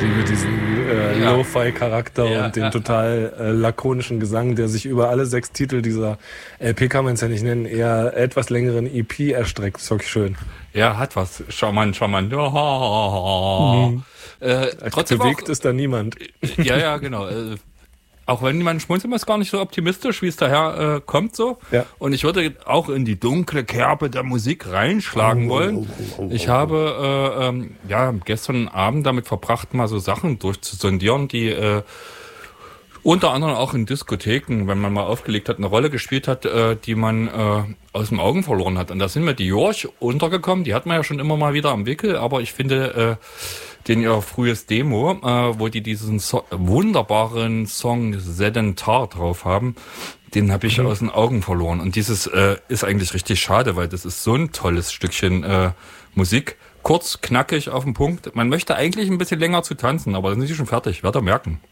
liebe diesen Lo-Fi-Charakter und den total lakonischen Gesang, der sich über alle 6 Titel dieser LP, kann man es ja nicht nennen, eher etwas längeren EP erstreckt. Ist wirklich schön. Ja, hat was. Charmant. Trotzdem bewegt ist da niemand. Ja, genau. Auch wenn man schmunzeln ist, gar nicht so optimistisch, wie es daher kommt so. Ja. Und ich würde auch in die dunkle Kerbe der Musik reinschlagen wollen. Ich habe gestern Abend damit verbracht, mal so Sachen durchzusondieren, die unter anderem auch in Diskotheken, wenn man mal aufgelegt hat, eine Rolle gespielt hat, die man aus den Augen verloren hat. Und da sind mir die Jorch untergekommen. Die hat man ja schon immer mal wieder am Wickel, aber ich finde ihr frühes Demo, wo die diesen wunderbaren Song Sedentar drauf haben, den habe ich aus den Augen verloren. Und dieses ist eigentlich richtig schade, weil das ist so ein tolles Stückchen Musik. Kurz, knackig, auf den Punkt. Man möchte eigentlich ein bisschen länger zu tanzen, aber dann sind sie schon fertig. Werdet ihr merken.